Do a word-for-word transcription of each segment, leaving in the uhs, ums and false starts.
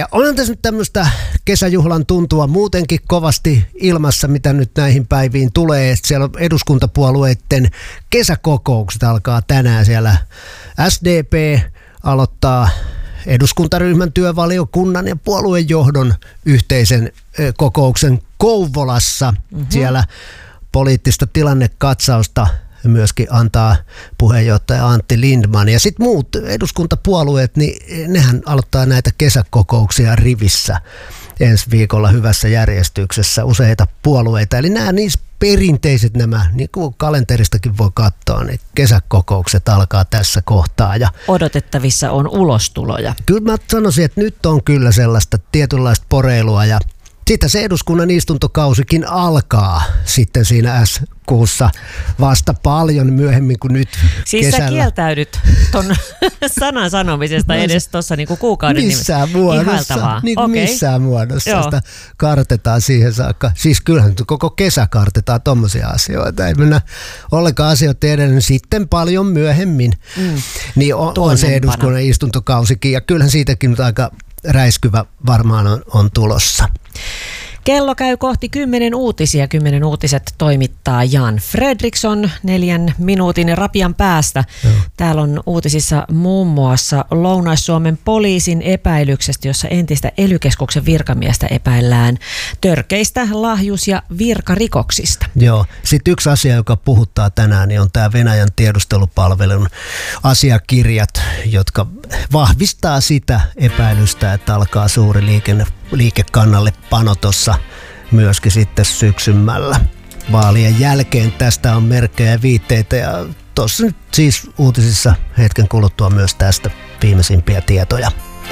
Ja onhan tässä nyt tämmöistä kesäjuhlan tuntua muutenkin kovasti ilmassa, mitä nyt näihin päiviin tulee. Siellä on eduskuntapuolueiden kesäkokoukset alkaa tänään. Siellä S D P aloittaa eduskuntaryhmän, työvaliokunnan ja puoluejohdon yhteisen kokouksen Kouvolassa. Mm-hmm. Siellä poliittista tilannekatsausta myöskin antaa puheenjohtaja Antti Lindman. Ja sitten muut eduskuntapuolueet, niin nehän aloittaa näitä kesäkokouksia rivissä ensi viikolla hyvässä järjestyksessä useita puolueita. Eli nämä niissä perinteiset nämä, niin kuin kalenteristakin voi katsoa, niin kesäkokoukset alkaa tässä kohtaa. Ja odotettavissa on ulostuloja. Kyllä mä sanoisin, että nyt on kyllä sellaista tietynlaista poreilua ja sitten se eduskunnan istuntokausikin alkaa sitten siinä S-kuussa vasta paljon myöhemmin kuin nyt siis kesällä. Siis sä kieltäydyt ton sanan sanomisesta edes tuossa niinku kuukauden missään muodossa, niin okay. Missään muodossa Joo. Sitä kartetaan siihen saakka. Siis kyllähän koko kesä kartetaan tommosia asioita. Ei mennä ollenkaan asioita edelleen sitten paljon myöhemmin. Mm. Niin on, on se eduskunnan istuntokausikin ja kyllähän siitäkin nyt aika räiskyvä varmaan on, on tulossa. Kello käy kohti kymmenen uutisia. Kymmenen uutiset toimittaa Jan Fredriksson neljän minuutin rapian päästä. Joo. Täällä on uutisissa muun muassa Lounais-Suomen poliisin epäilyksestä, jossa entistä E L Y-keskuksen virkamiestä epäillään törkeistä lahjus- ja virkarikoksista. Joo. Sitten yksi asia, joka puhuttaa tänään, niin on tämä Venäjän tiedustelupalvelun asiakirjat, jotka vahvistaa sitä epäilystä, että alkaa suuri liikenne, liikekannalle pano tuossa myöskin sitten syksymällä. Vaalien jälkeen tästä on merkkejä ja viitteitä ja tuossa nyt siis uutisissa hetken kuluttua myös tästä viimeisimpiä tietoja.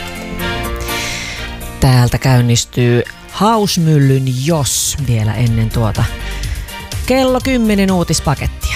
Täältä käynnistyy Hausmyllyn Jos vielä ennen tuota kello kymmenen uutispaketti.